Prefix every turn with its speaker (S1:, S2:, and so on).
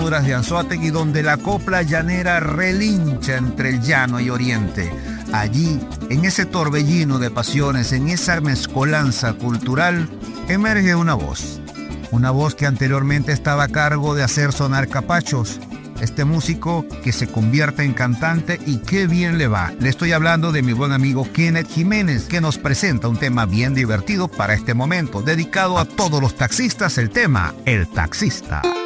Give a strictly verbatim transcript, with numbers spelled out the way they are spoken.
S1: llanuras de Anzoátegui, donde la copla llanera relincha entre el llano y oriente. Allí, en ese torbellino de pasiones, en esa mezcolanza cultural, emerge una voz. Una voz que anteriormente estaba a cargo de hacer sonar capachos. Este músico que se convierte en cantante y qué bien le va. Le estoy hablando de mi buen amigo Kenneth Jiménez, que nos presenta un tema bien divertido para este momento, dedicado a todos los taxistas, el tema El Taxista.